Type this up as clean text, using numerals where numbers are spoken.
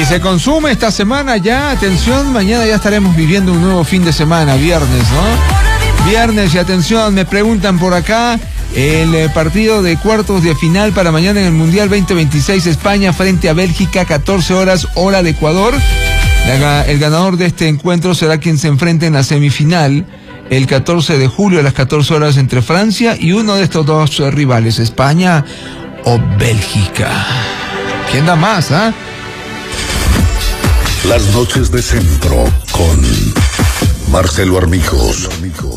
Y se consume esta semana ya, atención, mañana ya estaremos viviendo un nuevo fin de semana, viernes, ¿no? Viernes, y atención, me preguntan por acá, el partido de cuartos de final para mañana en el Mundial 2026, España frente a Bélgica, 14 horas, hora de Ecuador. El ganador de este encuentro será quien se enfrente en la semifinal el 14 de julio a las 14 horas entre Francia y uno de estos dos rivales, España o Bélgica. ¿Quién da más, ah? Las noches de Centro con Marcelo Armijos.